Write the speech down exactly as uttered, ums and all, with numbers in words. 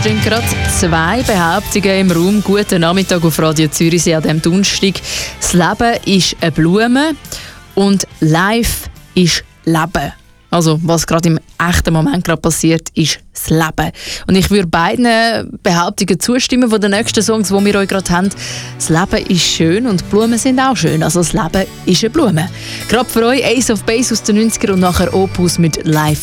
stehen gerade zwei Behauptungen im Raum. Guten Nachmittag auf Radio Zürichsee an diesem Donnerstag. Das Leben ist eine Blume und Life ist Leben. Also, was gerade im echten Moment gerade passiert, ist das Leben. Und ich würde beiden Behauptungen zustimmen von den nächsten Songs, die wir euch gerade haben. Das Leben ist schön und Blumen sind auch schön. Also, das Leben ist eine Blume. Gerade für euch Ace of Base aus den neunzigern und nachher Opus mit Live